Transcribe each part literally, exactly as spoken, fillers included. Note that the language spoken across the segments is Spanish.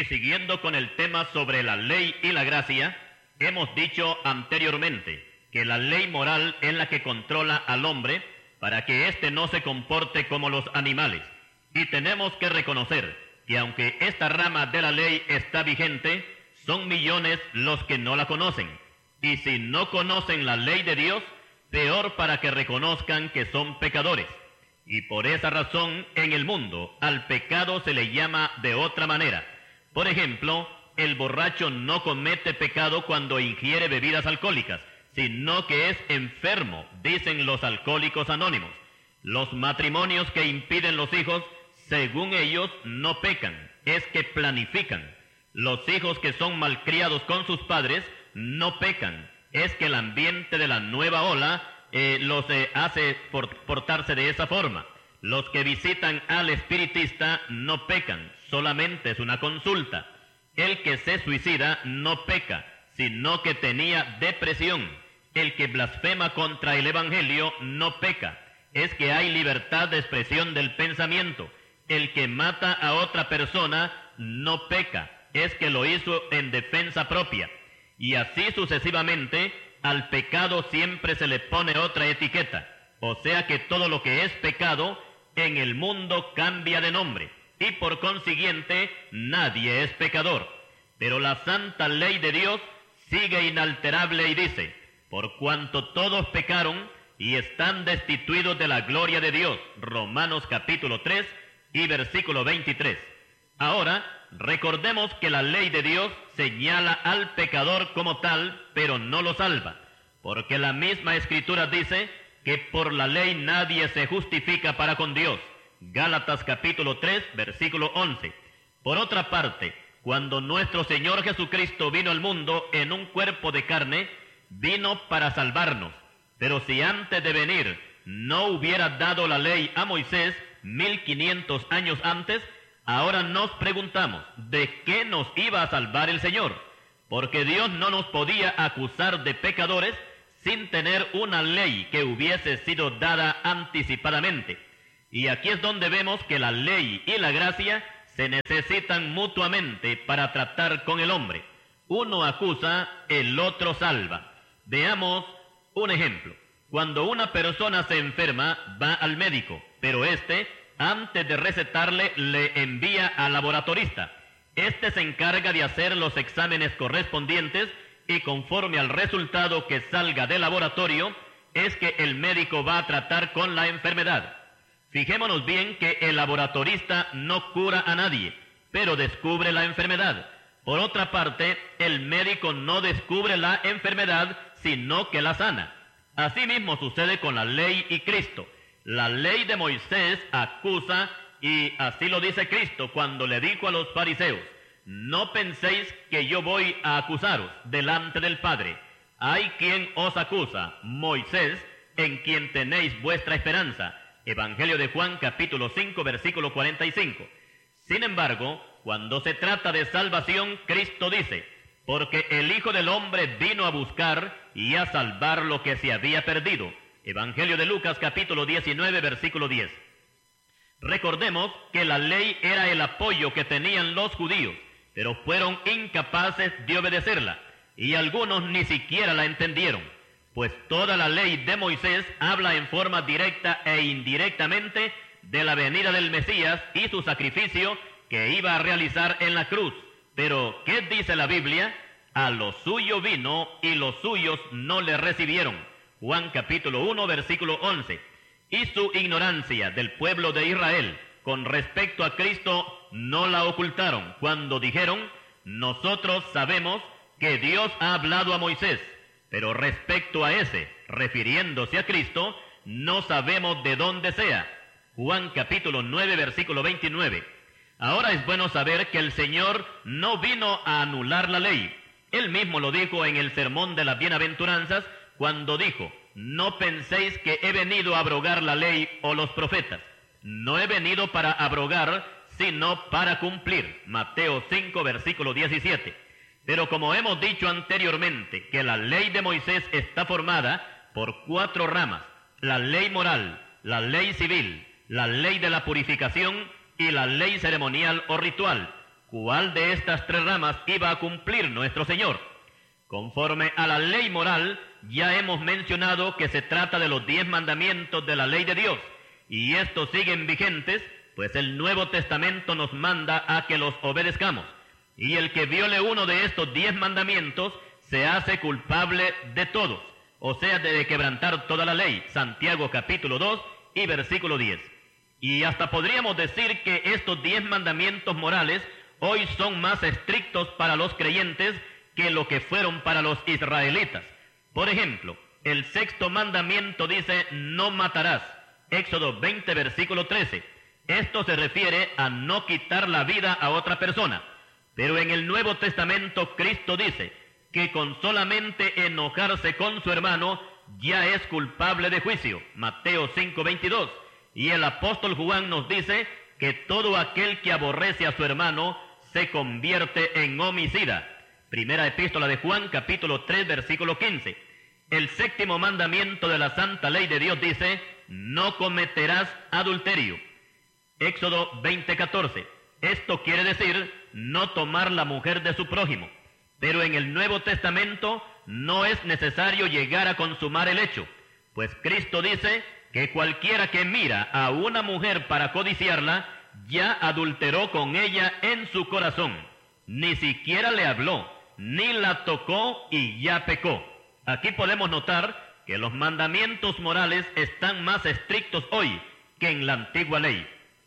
Y siguiendo con el tema sobre la ley y la gracia, hemos dicho anteriormente que la ley moral es la que controla al hombre para que éste no se comporte como los animales. Y tenemos que reconocer que aunque esta rama de la ley está vigente, son millones los que no la conocen. Y si no conocen la ley de Dios, peor para que reconozcan que son pecadores. Y por esa razón, en el mundo, al pecado se le llama de otra manera. Por ejemplo, el borracho no comete pecado cuando ingiere bebidas alcohólicas, sino que es enfermo, dicen los alcohólicos anónimos. Los matrimonios que impiden los hijos, según ellos, no pecan, es que planifican. Los hijos que son malcriados con sus padres no pecan, es que el ambiente de la nueva ola eh, los eh, hace portarse de esa forma. Los que visitan al espiritista no pecan, solamente es una consulta. El que se suicida no peca, sino que tenía depresión. El que blasfema contra el Evangelio no peca, es que hay libertad de expresión del pensamiento. El que mata a otra persona no peca, es que lo hizo en defensa propia. Y así sucesivamente, al pecado siempre se le pone otra etiqueta. O sea que todo lo que es pecado en el mundo cambia de nombre, y por consiguiente nadie es pecador. Pero la santa ley de Dios sigue inalterable y dice: por cuanto todos pecaron y están destituidos de la gloria de Dios. Romanos capítulo tres y versículo veintitrés. Ahora, recordemos que la ley de Dios señala al pecador como tal, pero no lo salva, porque la misma Escritura dice que por la ley nadie se justifica para con Dios. Gálatas capítulo tres, versículo once. Por otra parte, cuando nuestro Señor Jesucristo vino al mundo en un cuerpo de carne, vino para salvarnos. Pero si antes de venir no hubiera dado la ley a Moisés mil quinientos años antes, ahora nos preguntamos, ¿de qué nos iba a salvar el Señor? Porque Dios no nos podía acusar de pecadores sin tener una ley que hubiese sido dada anticipadamente. Y aquí es donde vemos que la ley y la gracia se necesitan mutuamente para tratar con el hombre. Uno acusa, el otro salva. Veamos un ejemplo. Cuando una persona se enferma, va al médico, pero éste, antes de recetarle, le envía al laboratorista. Este se encarga de hacer los exámenes correspondientes y conforme al resultado que salga del laboratorio, es que el médico va a tratar con la enfermedad. Fijémonos bien que el laboratorista no cura a nadie, pero descubre la enfermedad. Por otra parte, el médico no descubre la enfermedad, sino que la sana. Asimismo sucede con la ley y Cristo. La ley de Moisés acusa, y así lo dice Cristo cuando le dijo a los fariseos: no penséis que yo voy a acusaros delante del Padre. Hay quien os acusa, Moisés, en quien tenéis vuestra esperanza. Evangelio de Juan capítulo cinco, versículo cuarenta y cinco. Sin embargo, cuando se trata de salvación, Cristo dice: porque el Hijo del Hombre vino a buscar y a salvar lo que se había perdido. Evangelio de Lucas capítulo diecinueve, versículo diez. Recordemos que la ley era el apoyo que tenían los judíos, pero fueron incapaces de obedecerla, y algunos ni siquiera la entendieron, pues toda la ley de Moisés habla en forma directa e indirectamente de la venida del Mesías y su sacrificio que iba a realizar en la cruz. Pero, ¿qué dice la Biblia? A lo suyo vino y los suyos no le recibieron. Juan capítulo uno, versículo once. Y su ignorancia del pueblo de Israel con respecto a Cristo no la ocultaron cuando dijeron: nosotros sabemos que Dios ha hablado a Moisés, pero respecto a ese, refiriéndose a Cristo, no sabemos de dónde sea. Juan capítulo nueve, versículo veintinueve. Ahora es bueno saber que el Señor no vino a anular la ley. Él mismo lo dijo en el sermón de las bienaventuranzas, cuando dijo: no penséis que he venido a abrogar la ley o los profetas. No he venido para abrogar, sino para cumplir. Mateo cinco, versículo diecisiete. Pero como hemos dicho anteriormente, que la ley de Moisés está formada por cuatro ramas: la ley moral, la ley civil, la ley de la purificación y la ley ceremonial o ritual. cuál de estas tres ramas iba a cumplir nuestro Señor. Conforme a la ley moral, ya hemos mencionado que se trata de los diez mandamientos de la ley de Dios, y estos siguen vigentes, pues el Nuevo Testamento nos manda a que los obedezcamos. Y el que viole uno de estos diez mandamientos se hace culpable de todos, o sea, de quebrantar toda la ley. Santiago capítulo dos y versículo diez. Y hasta podríamos decir que estos diez mandamientos morales hoy son más estrictos para los creyentes que lo que fueron para los israelitas. Por ejemplo, el sexto mandamiento dice: no matarás. Éxodo veinte, versículo trece. Esto se refiere a no quitar la vida a otra persona. Pero en el Nuevo Testamento Cristo dice que con solamente enojarse con su hermano ya es culpable de juicio. Mateo cinco, veintidós. Y el apóstol Juan nos dice que todo aquel que aborrece a su hermano se convierte en homicida. Primera epístola de Juan, capítulo tres, versículo quince. El séptimo mandamiento de la santa ley de Dios dice: no cometerás adulterio. Éxodo veinte, catorce. Esto quiere decir no tomar la mujer de su prójimo. Pero en el Nuevo Testamento no es necesario llegar a consumar el hecho, pues Cristo dice que cualquiera que mira a una mujer para codiciarla, ya adulteró con ella en su corazón. Ni siquiera le habló, ni la tocó y ya pecó. Aquí podemos notar que los mandamientos morales están más estrictos hoy que en la antigua ley.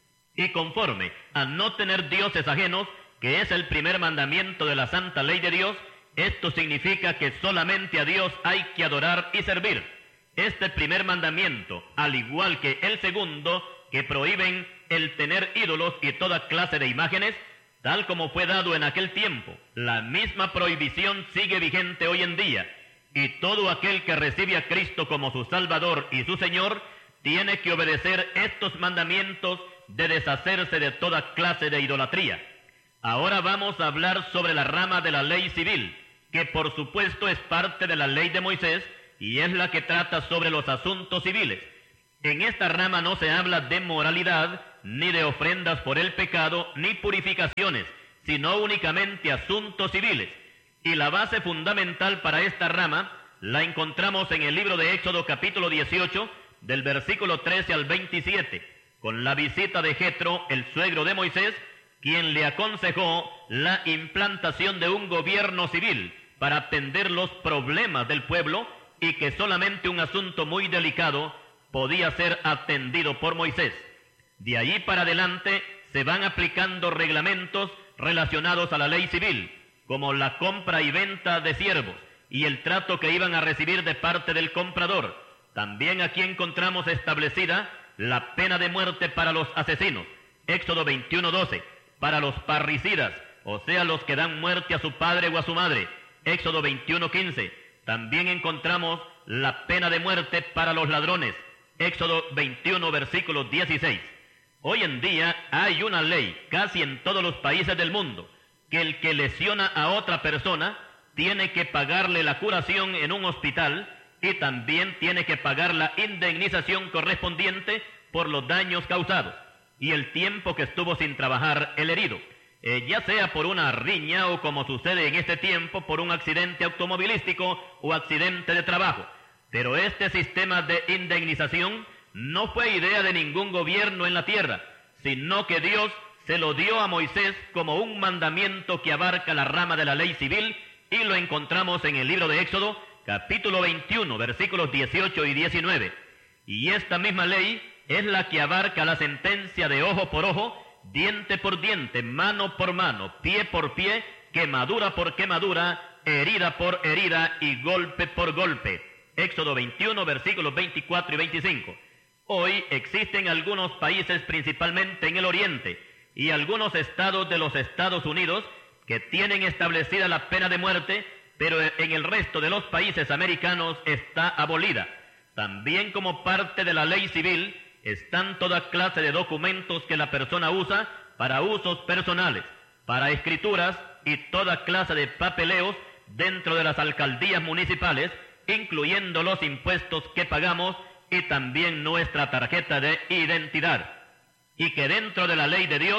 Y conforme a no tener dioses ajenos, que es el primer mandamiento de la santa ley de Dios, esto significa que solamente a Dios hay que adorar y servir. Este primer mandamiento, al igual que el segundo, que prohíben el tener ídolos y toda clase de imágenes, tal como fue dado en aquel tiempo, la misma prohibición sigue vigente hoy en día, y todo aquel que recibe a Cristo como su Salvador y su Señor, tiene que obedecer estos mandamientos de deshacerse de toda clase de idolatría. Ahora vamos a hablar sobre la rama de la ley civil, que por supuesto es parte de la ley de Moisés y es la que trata sobre los asuntos civiles. En esta rama no se habla de moralidad, ni de ofrendas por el pecado, ni purificaciones, sino únicamente asuntos civiles. Y la base fundamental para esta rama la encontramos en el libro de Éxodo capítulo dieciocho, del versículo trece al veintisiete, con la visita de Jetro, el suegro de Moisés, quien le aconsejó la implantación de un gobierno civil para atender los problemas del pueblo y que solamente un asunto muy delicado podía ser atendido por Moisés. De allí para adelante se van aplicando reglamentos relacionados a la ley civil, como la compra y venta de siervos y el trato que iban a recibir de parte del comprador. También aquí encontramos establecida la pena de muerte para los asesinos. Éxodo veintiuno, doce. Para los parricidas, o sea, los que dan muerte a su padre o a su madre. Éxodo veintiuno, quince. También encontramos la pena de muerte para los ladrones. Éxodo veintiuno, versículo dieciséis. Hoy en día hay una ley, casi en todos los países del mundo, que el que lesiona a otra persona tiene que pagarle la curación en un hospital y también tiene que pagar la indemnización correspondiente por los daños causados y el tiempo que estuvo sin trabajar el herido, eh, ya sea por una riña o, como sucede en este tiempo, por un accidente automovilístico o accidente de trabajo. Pero este sistema de indemnización no fue idea de ningún gobierno en la tierra, sino que Dios se lo dio a Moisés como un mandamiento que abarca la rama de la ley civil, y lo encontramos en el libro de Éxodo, capítulo veintiuno, versículos dieciocho y diecinueve. Y esta misma ley es la que abarca la sentencia de ojo por ojo, diente por diente, mano por mano, pie por pie, quemadura por quemadura, herida por herida y golpe por golpe. Éxodo veintiuno, versículos veinticuatro y veinticinco. Hoy existen algunos países, principalmente en el oriente, y algunos estados de los Estados Unidos que tienen establecida la pena de muerte, pero en el resto de los países americanos está abolida. También como parte de la ley civil están toda clase de documentos que la persona usa para usos personales, para escrituras y toda clase de papeleos dentro de las alcaldías municipales, incluyendo los impuestos que pagamos y también nuestra tarjeta de identidad. Y que dentro de la ley de Dios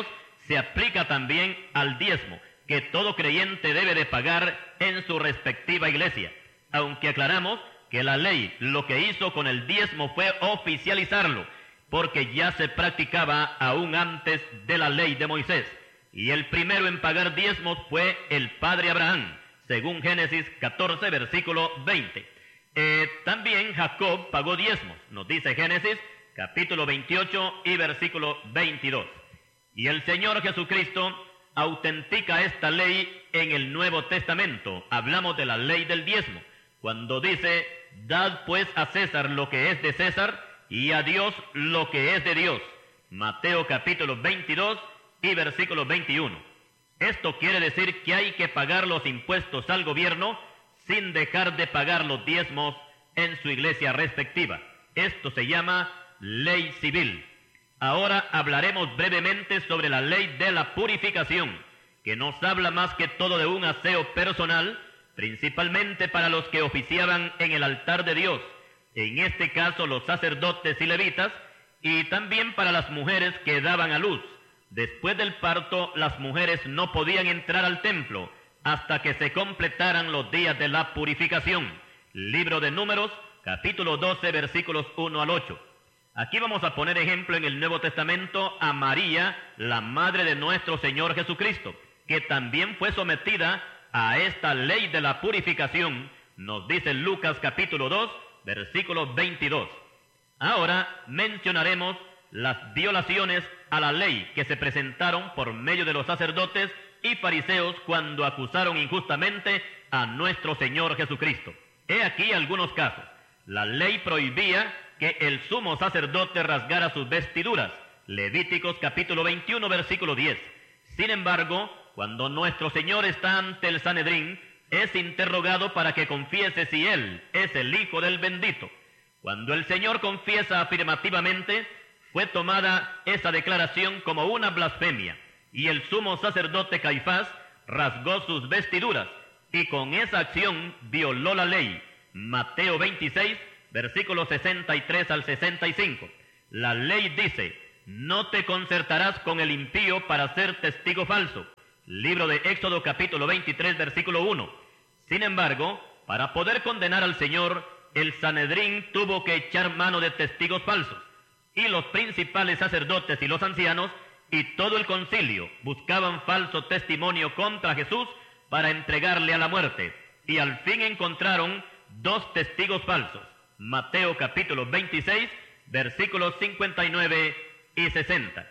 se aplica también al diezmo, que todo creyente debe de pagar en su respectiva iglesia, aunque aclaramos que la ley lo que hizo con el diezmo fue oficializarlo, porque ya se practicaba aún antes de la ley de Moisés, y el primero en pagar diezmos fue el padre Abraham, según Génesis catorce, versículo veinte. Eh, también Jacob pagó diezmos, nos dice Génesis capítulo veintiocho y versículo veintidós. Y el Señor Jesucristo autentica esta ley en el Nuevo Testamento. Hablamos de la ley del diezmo, cuando dice: dad pues a César lo que es de César y a Dios lo que es de Dios. Mateo capítulo veintidós y versículo veintiuno. Esto quiere decir que hay que pagar los impuestos al gobierno sin dejar de pagar los diezmos en su iglesia respectiva. Esto se llama ley civil. Ahora hablaremos brevemente sobre la ley de la purificación, que nos habla más que todo de un aseo personal, principalmente para los que oficiaban en el altar de Dios, en este caso los sacerdotes y levitas, y también para las mujeres que daban a luz. Después del parto, las mujeres no podían entrar al templo hasta que se completaran los días de la purificación. Libro de Números, capítulo doce, versículos uno al ocho. Aquí vamos a poner ejemplo en el Nuevo Testamento a María, la madre de nuestro Señor Jesucristo, que también fue sometida a esta ley de la purificación, nos dice Lucas capítulo dos, versículo veintidós. Ahora mencionaremos las violaciones a la ley que se presentaron por medio de los sacerdotes y fariseos cuando acusaron injustamente a nuestro Señor Jesucristo. He aquí algunos casos. La ley prohibía que el sumo sacerdote rasgara sus vestiduras. Levíticos capítulo veintiuno, versículo diez. Sin embargo, cuando nuestro Señor está ante el Sanedrín, es interrogado para que confiese si Él es el Hijo del bendito. Cuando el Señor confiesa afirmativamente, fue tomada esa declaración como una blasfemia, y el sumo sacerdote Caifás rasgó sus vestiduras, y con esa acción violó la ley. Mateo veintiséis, versículos sesenta y tres al sesenta y cinco. La ley dice: no te concertarás con el impío para ser testigo falso. Libro de Éxodo capítulo veintitrés, versículo uno. Sin embargo, para poder condenar al Señor, el Sanedrín tuvo que echar mano de testigos falsos, y los principales sacerdotes y los ancianos y todo el concilio buscaban falso testimonio contra Jesús para entregarle a la muerte, y al fin encontraron dos testigos falsos. Mateo capítulo veintiséis, versículos cincuenta y nueve y sesenta.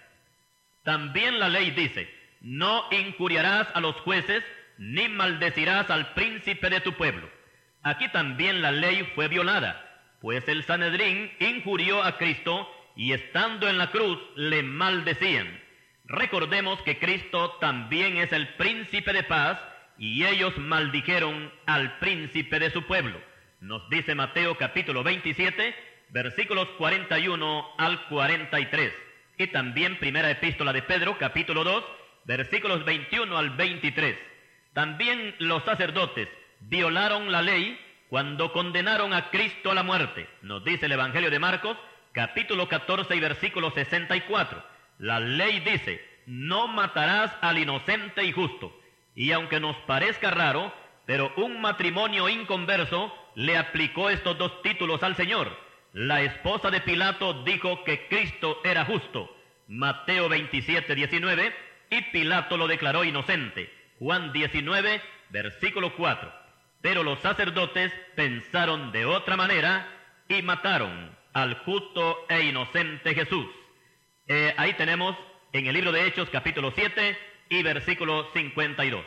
También la ley dice: no injuriarás a los jueces, ni maldecirás al príncipe de tu pueblo. Aquí también la ley fue violada, pues el Sanedrín injurió a Cristo y estando en la cruz le maldecían. Recordemos que Cristo también es el príncipe de paz, y ellos maldijeron al príncipe de su pueblo. Nos dice Mateo capítulo veintisiete, versículos cuarenta y uno al cuarenta y tres. Y también primera epístola de Pedro capítulo dos, versículos veintiuno al veintitrés. También los sacerdotes violaron la ley cuando condenaron a Cristo a la muerte. Nos dice el Evangelio de Marcos capítulo catorce y versículo sesenta y cuatro. La ley dice: no matarás al inocente y justo. Y aunque nos parezca raro, pero un matrimonio inconverso le aplicó estos dos títulos al Señor. La esposa de Pilato dijo que Cristo era justo, Mateo veintisiete, diecinueve, y Pilato lo declaró inocente, Juan diecinueve, versículo cuatro. Pero los sacerdotes pensaron de otra manera y mataron al justo e inocente Jesús. Eh, ahí tenemos en el libro de Hechos capítulo siete y versículo cincuenta y dos.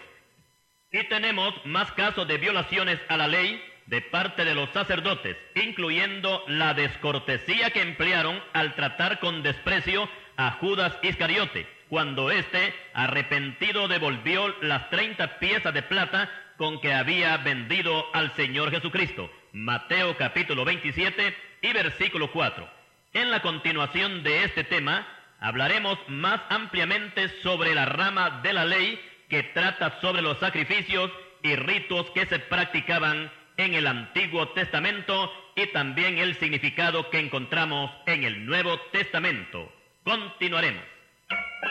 Y tenemos más casos de violaciones a la ley de parte de los sacerdotes, incluyendo la descortesía que emplearon al tratar con desprecio a Judas Iscariote, cuando éste, arrepentido, devolvió las treinta piezas de plata con que había vendido al Señor Jesucristo. Mateo capítulo veintisiete y versículo cuatro. En la continuación de este tema, hablaremos más ampliamente sobre la rama de la ley que trata sobre los sacrificios y ritos que se practicaban en el Antiguo Testamento y también el significado que encontramos en el Nuevo Testamento. Continuaremos.